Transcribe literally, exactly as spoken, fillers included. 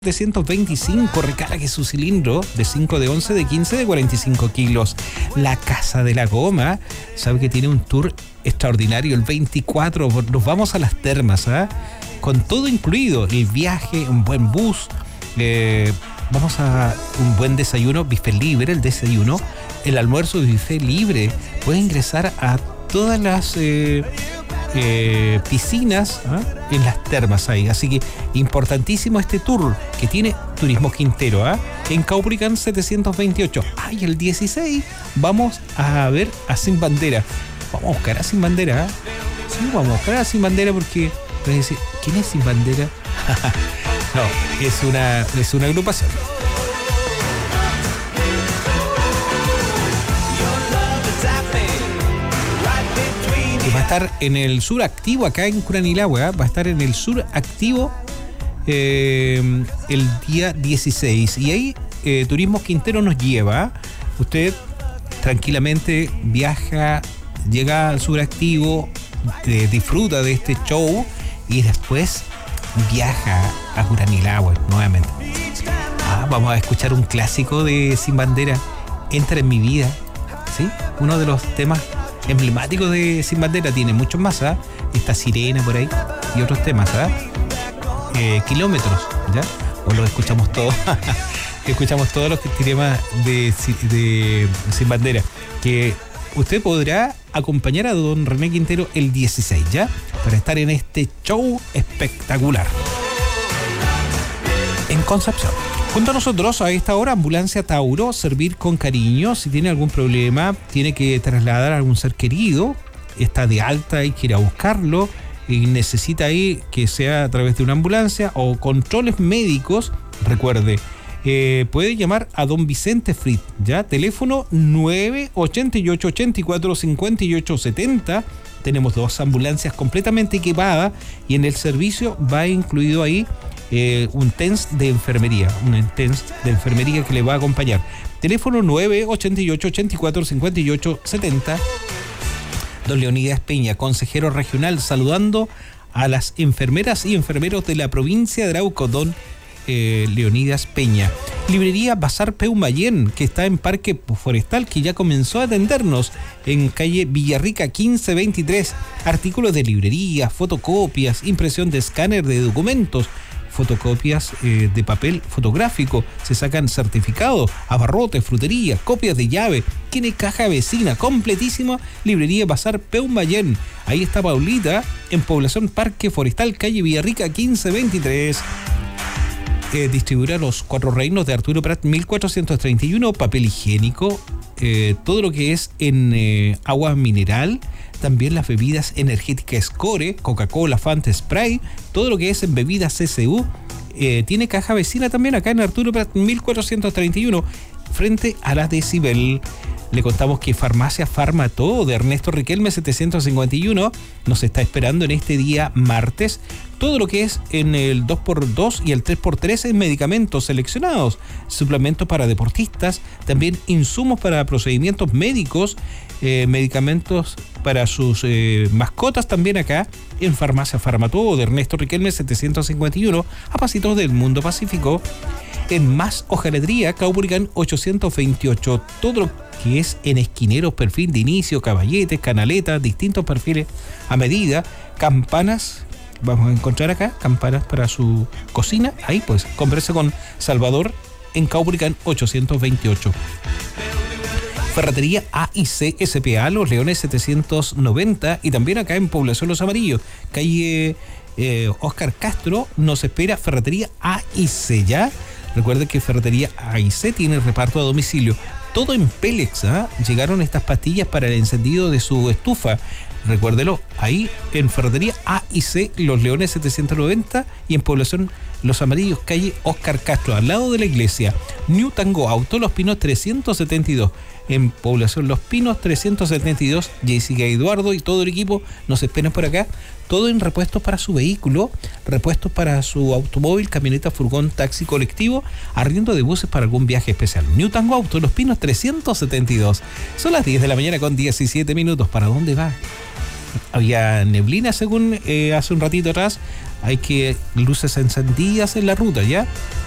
setecientos veinticinco, recargue su cilindro de cinco, de once, de quince, de cuarenta y cinco kilos. La Casa de la Goma, sabe que tiene un tour extraordinario el veinticuatro, nos vamos a las termas, ¿eh? Con todo incluido, el viaje, un buen bus, eh, vamos a un buen desayuno, buffet libre, el desayuno, el almuerzo, buffet libre. Puede ingresar a todas las eh, eh, piscinas, ¿eh? En las termas ahí, así que importantísimo este tour que tiene Turismo Quintero, ¿eh? En Caupolicán setecientos veintiocho. Ay, el dieciséis vamos a ver a Sin Bandera. Vamos a buscar a Sin Bandera, ¿eh? Sí, vamos a buscar a Sin Bandera porque voy a decir, ¿quién es Sin Bandera? No, es una, es una agrupación. Va a estar en el sur activo acá en Curanilahue, ¿eh? Va a estar en el sur activo eh, el día dieciséis. Y ahí eh, Turismo Quintero nos lleva. Usted tranquilamente viaja, llega al sur activo, eh, disfruta de este show y después viaja a Curanilahue nuevamente. Ah, vamos a escuchar un clásico de Sin Bandera, Entra en mi vida, ¿sí? Uno de los temas emblemático de Sin Bandera, tiene muchos más, ¿eh? Esta Sirena por ahí y otros temas, ¿eh? Eh, kilómetros, ¿ya? O lo escuchamos todos. Escuchamos todos los temas de, de Sin Bandera, que usted podrá acompañar a don René Quintero el dieciséis, ¿ya? Para estar en este show espectacular en Concepción. Junto a nosotros a esta hora, Ambulancia Tauro, servir con cariño. Si tiene algún problema, tiene que trasladar a algún ser querido, está de alta y quiere buscarlo, y necesita ahí que sea a través de una ambulancia o controles médicos, recuerde, eh, puede llamar a don Vicente Frit, ¿ya? Teléfono nueve ochenta y ocho, ochenta y cuatro, cincuenta y ocho, setenta. Tenemos dos ambulancias completamente equipadas y en el servicio va incluido ahí Eh, un T E N S de enfermería, un T E N S de enfermería que le va a acompañar. Teléfono nueve ochenta y ocho, ochenta y cuatro, cincuenta y ocho, setenta. Don Leonidas Peña, consejero regional, saludando a las enfermeras y enfermeros de la provincia de Arauco, don eh, Leonidas Peña. Librería Bazar Peumayén, que está en Parque Forestal, que ya comenzó a atendernos en calle Villarrica quince veintitrés. Artículos de librería, fotocopias, impresión de escáner de documentos, fotocopias eh, de papel fotográfico, se sacan certificados, abarrotes, frutería, copias de llave, tiene caja vecina, completísima. Librería Bazar Peumayén. Ahí está Paulita, en Población Parque Forestal, calle Villarrica quince veintitrés. Eh, distribuir a Los Cuatro Reinos de Arturo Prat mil cuatrocientos treinta y uno, papel higiénico, eh, todo lo que es en eh, agua mineral, también las bebidas energéticas Core, Coca-Cola, Fanta, Sprite, todo lo que es en bebidas C C U, eh, tiene caja vecina también acá en Arturo Prat mil cuatrocientos treinta y uno, frente a la Decibel. Le contamos que Farmacia Farmatodo de Ernesto Riquelme setecientos cincuenta y uno nos está esperando en este día martes. Todo lo que es en el dos por dos y el tres por tres en medicamentos seleccionados, suplementos para deportistas, también insumos para procedimientos médicos, eh, medicamentos para sus eh, mascotas también acá en Farmacia Farmatodo de Ernesto Riquelme setecientos cincuenta y uno, a pasitos del Mundo Pacífico. En Más Hojalatería, Caupolicán ochocientos veintiocho, todo lo que es en esquineros, perfil de inicio, caballetes, canaletas, distintos perfiles a medida, campanas, vamos a encontrar acá, campanas para su cocina, ahí pues, converse con Salvador en Caupolicán ochocientos veintiocho. Ferretería A y C S P A, Los Leones setecientos noventa, y también acá en Población Los Amarillos, calle eh, Oscar Castro, nos espera Ferretería A y C, ¿ya? Recuerde que Ferretería A y C tiene reparto a domicilio. Todo en Pélex, ¿eh? Llegaron estas pastillas para el encendido de su estufa. Recuérdelo, ahí en Ferretería A y C, Los Leones setecientos noventa, y en Población Los Amarillos, calle Oscar Castro, al lado de la iglesia. New Tango Auto, Los Pinos trescientos setenta y dos. En Población Los Pinos trescientos setenta y dos, Jessica Eduardo y todo el equipo nos esperan por acá. Todo en repuestos para su vehículo, repuestos para su automóvil, camioneta, furgón, taxi, colectivo, arriendo de buses para algún viaje especial. New Tango Auto, Los Pinos trescientos setenta y dos. Son las diez de la mañana con diecisiete minutos. ¿Para dónde va? Había neblina según eh, hace un ratito atrás. Hay que luces encendidas en la ruta, ¿ya?